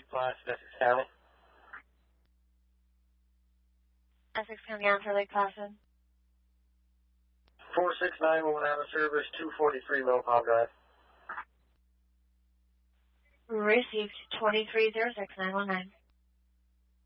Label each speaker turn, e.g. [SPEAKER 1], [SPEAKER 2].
[SPEAKER 1] Lake Placid, Essex County.
[SPEAKER 2] Essex County on for Lake Placid.
[SPEAKER 1] 46911 out of service, 243 Millpond Drive.
[SPEAKER 2] Received 2306919.